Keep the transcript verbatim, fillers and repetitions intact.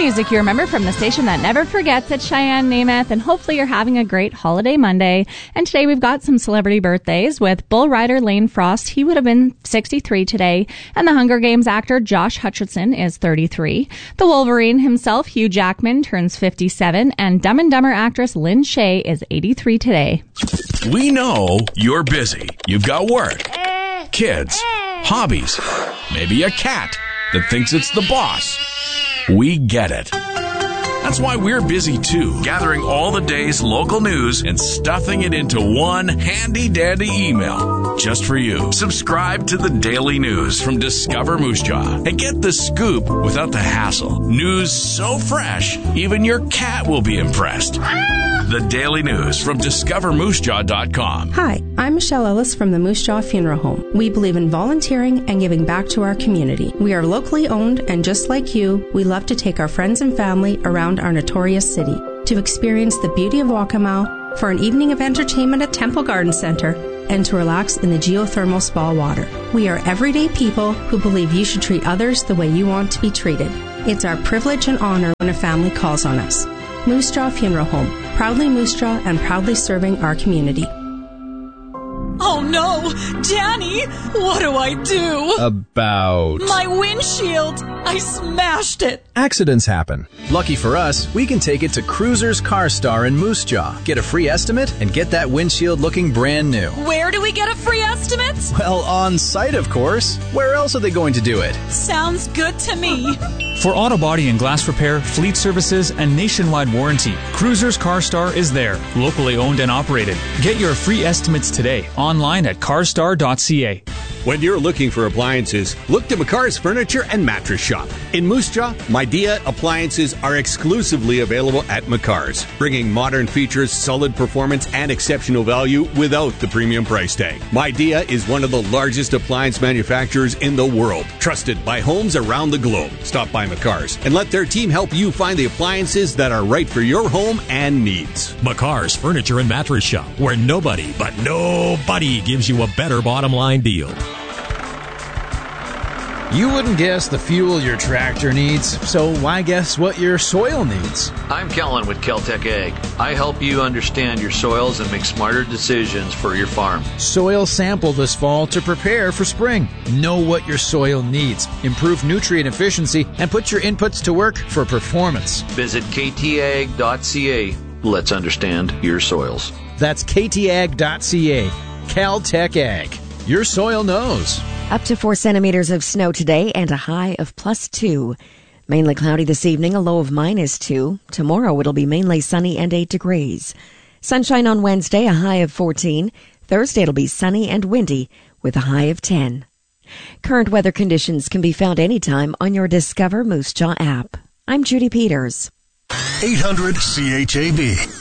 music you remember from the station that never forgets at Cheyenne Namath, and hopefully you're having a great holiday Monday. And today we've got some celebrity birthdays with Bull Rider Lane Frost. He would have been sixty-three today. And the Hunger Games actor Josh Hutcherson is thirty-three. The Wolverine himself, Hugh Jackman, turns fifty-seven. And Dumb and Dumber actress Lynn Shay is eighty-three today. We know you're busy. You've got work, kids, hobbies, maybe a cat that thinks it's the boss. We get it. That's why we're busy too, gathering all the day's local news and stuffing it into one handy-dandy email just for you. Subscribe to the Daily News from Discover Moose Jaw and get the scoop without the hassle. News so fresh, even your cat will be impressed. The Daily News from discover moose jaw dot com. Hi, I'm Michelle Ellis from the Moose Jaw Funeral Home. We believe in volunteering and giving back to our community. We are locally owned, and just like you, we love to take our friends and family around our notorious city to experience the beauty of Waccamaw, for an evening of entertainment at Temple Garden Center, and to relax in the geothermal spa water. We are everyday people who believe you should treat others the way you want to be treated. It's our privilege and honor when a family calls on us. Moose Jaw Funeral Home, proudly Moose Jaw and proudly serving our community. Oh no! Danny! What do I do? About... My windshield! I smashed it! Accidents happen. Lucky for us, we can take it to Cruisers Car Star in Moose Jaw. Get a free estimate and get that windshield looking brand new. Where do we get a free estimate? Well, on site, of course. Where else are they going to do it? Sounds good to me. For auto body and glass repair, fleet services, and nationwide warranty, Cruisers Car Star is there, locally owned and operated. Get your free estimates today online at car star dot c a. When you're looking for appliances, look to McCar's Furniture and Mattress Shop. In Moose Jaw, Midea appliances are exclusively available at McCar's, bringing modern features, solid performance, and exceptional value without the premium price tag. Midea is one of the largest appliance manufacturers in the world, trusted by homes around the globe. Stop by McCar's and let their team help you find the appliances that are right for your home and needs. McCar's Furniture and Mattress Shop, where nobody but nobody gives you a better bottom line deal. You wouldn't guess the fuel your tractor needs, so why guess what your soil needs? I'm Kellen with Kel-Tec Ag. I help you understand your soils and make smarter decisions for your farm. Soil sample this fall to prepare for spring. Know what your soil needs, improve nutrient efficiency, and put your inputs to work for performance. Visit k t ag dot c a. Let's understand your soils. That's k t ag dot c a. Cal-Tec Ag. Your soil knows. Up to four centimeters of snow today and a high of plus two. Mainly cloudy this evening, a low of minus two. Tomorrow it'll be mainly sunny and eight degrees. Sunshine on Wednesday, a high of fourteen. Thursday it'll be sunny and windy with a high of ten. Current weather conditions can be found anytime on your Discover Moose Jaw app. I'm Judy Peters. eight hundred C H A B.